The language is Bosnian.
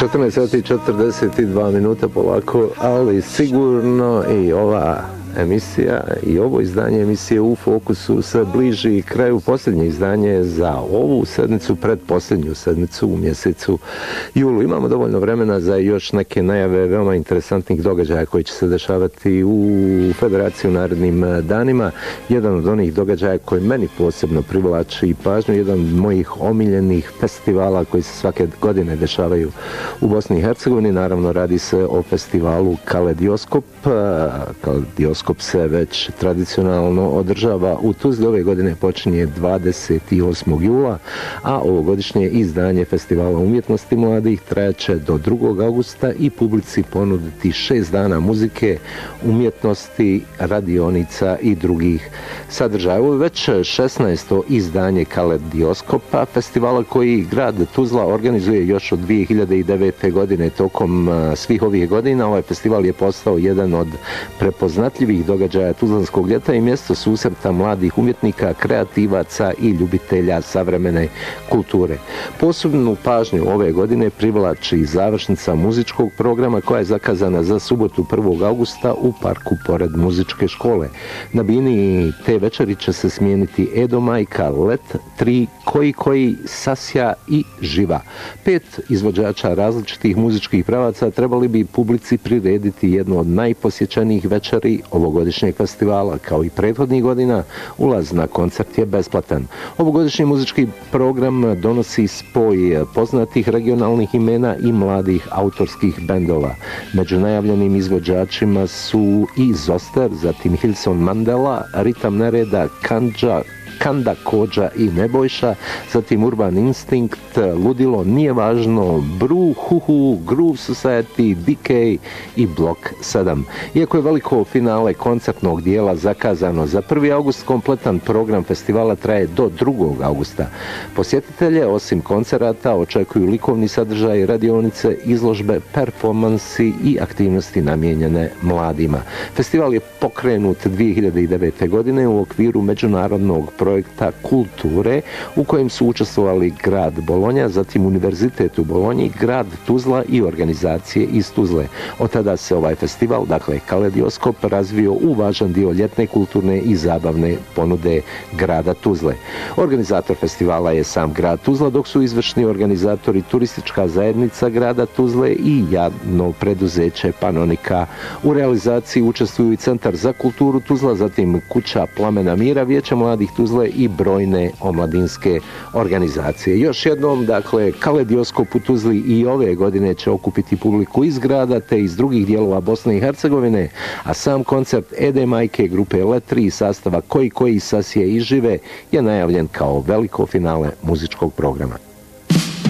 14:42 polako, ali sigurno i ova emisija i ovo izdanje emisije U fokusu se bliži kraju. Posljednje izdanje za ovu sedmicu, predposljednju sedmicu u mjesecu julu. Imamo dovoljno vremena za još neke najave veoma interesantnih događaja koji će se dešavati u Federaciji u narednim danima. Jedan od onih događaja koji meni posebno privlači pažnju, jedan od mojih omiljenih festivala koji se svake godine dešavaju u Bosni i Hercegovini. Naravno, radi se o festivalu Kaledioskop. Kaledioskop se već tradicionalno održava u Tuzli. Ove godine počinje 28. jula, a ovogodišnje izdanje Festivala umjetnosti mladih trajaće do 2. augusta i publici ponuditi 6 dana muzike, umjetnosti, radionica i drugih sadržaja. Ovo je već 16. izdanje Kaledioskopa, festivala koji grad Tuzla organizuje još od 2009. godine. Tokom svih ovih godina ovaj festival je postao jedan od prepoznatljivih događaja Tuzlanskog ljeta i mjesto susreta mladih umjetnika, kreativaca i ljubitelja savremene kulture. Posebnu pažnju ove godine privlači završnica muzičkog programa koja je zakazana za subotu 1. augusta u parku pored muzičke škole. Na bini te večeri će se smijeniti Edo Majka, Let, Tri, Koji, Sasja i Živa. 5 izvođača različitih muzičkih pravaca trebali bi publici prirediti jednu od najposjećenijih večeri ovogodišnjeg festivala. Kao i prethodnih godina, ulaz na koncert je besplatan. Ovogodišnji muzički program donosi spoj poznatih regionalnih imena i mladih autorskih bendova. Među najavljenim izvođačima su i Zoster, zatim Hilson Mandela, Ritam Nereda, Kanda, Kođa i Nebojša, zatim Urban Instinct, Ludilo, Nije važno, Bru, Huhu, Groove Society, DK i Blok 7. Iako je veliko finale koncertnog dijela zakazano za 1. august, kompletan program festivala traje do 2. augusta. Posjetitelje, osim koncerata, očekuju likovni sadržaj, radionice, izložbe, performansi i aktivnosti namijenjene mladima. Festival je pokrenut 2009. godine u okviru međunarodnog projekta kulture u kojem su učestvovali grad Bolonja, zatim Univerzitet u Bolonji, grad Tuzla i organizacije iz Tuzle. Od tada se ovaj festival, dakle Kaledioskop, razvio u važan dio ljetne, kulturne i zabavne ponude grada Tuzle. Organizator festivala je sam grad Tuzla, dok su izvršni organizatori turistička zajednica grada Tuzle i javno preduzeće Panonika. U realizaciji učestvuju i Centar za kulturu Tuzla, zatim Kuća Plamena mira, Vijeće mladih Tuzle i brojne omladinske organizacije. Još jednom, dakle, Kaledioskop u Tuzli i ove godine će okupiti publiku iz grada te iz drugih dijelova Bosne i Hercegovine, a sam koncert Ede Majke, grupe Let 3 sastava Koji, Sasje i Žive je najavljen kao veliko finale muzičkog programa.